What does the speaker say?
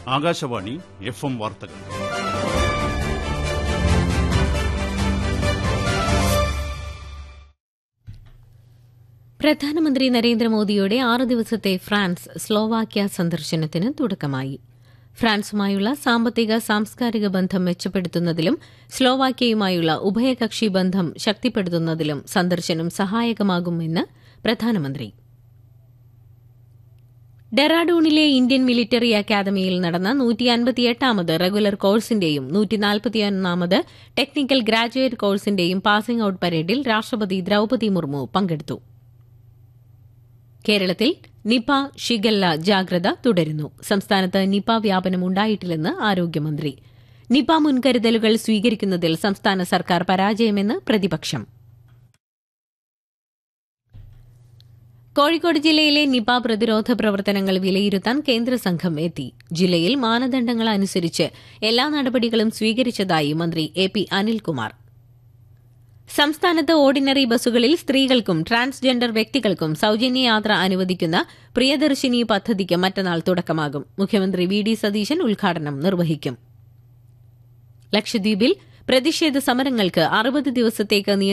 Akashvani FM വാർത്തകൾ. പ്രധാനമന്ത്രി നരേന്ദ്രമോദിയുടെ 6 ദിവസത്തെ ഫ്രാൻസ് സ്ലോവാക്യ സന്ദർശനത്തിന് തുടക്കമായി. ഫ്രാൻസുമായുള്ള സാമ്പത്തിക സാംസ്കാരിക ബന്ധം മെച്ചപ്പെടുത്തുന്നതിലും സ്ലോവാക്യയുമായുള്ള ഉഭയകക്ഷി ബന്ധം ശക്തിപ്പെടുത്തുന്നതിലും സന്ദർശനം സഹായകമാകുമെന്ന് പ്രധാനമന്ത്രി. ഡെറാഡൂണിലെ ഇന്ത്യൻ മിലിറ്ററി അക്കാദമിയിൽ നടന്ന 158ാമത് regular കോഴ്സിന്റെയും 141ാമത് technical graduate കോഴ്സിന്റെയും passing out പരേഡിൽ രാഷ്ട്രപതി ദ്രൌപദി മുർമു പങ്കെടുത്തു. കേരളത്തിൽ നിപ, ഷിഗല്ല ജാഗ്രത തുടരുന്നു. സംസ്ഥാനത്ത് നിപ വ്യാപനം ഉണ്ടായിട്ടില്ലെന്ന് ആരോഗ്യമന്ത്രി. നിപ മുൻകരുതലുകൾ സ്വീകരിക്കുന്നതിൽ സംസ്ഥാന സർക്കാർ പരാജയമെന്ന് പ്രതിപക്ഷം. കോഴിക്കോട് ജില്ലയിലെ നിപ പ്രതിരോധ പ്രവർത്തനങ്ങൾ വിലയിരുത്താൻ കേന്ദ്ര സംഘം എത്തി. ജില്ലയിൽ മാനദണ്ഡങ്ങൾ അനുസരിച്ച് എല്ലാ നടപടികളും സ്വീകരിച്ചതായി മന്ത്രി AP അനിൽകുമാർ. സംസ്ഥാനത്ത് ഓർഡിനറി ബസ്സുകളിൽ സ്ത്രീകൾക്കും ട്രാൻസ്ജെൻഡർ വ്യക്തികൾക്കും സൌജന്യ യാത്ര അനുവദിക്കുന്ന പ്രിയദർശിനി പദ്ധതിക്ക് മറ്റന്നാൾ തുടക്കമാകും. മുഖ്യമന്ത്രി VD സതീശൻ ഉദ്ഘാടനം നിർവഹിക്കും. ലക്ഷദ്വീപിൽ പ്രതിഷേധ സമരങ്ങൾക്ക് 60 ദിവസത്തേക്ക്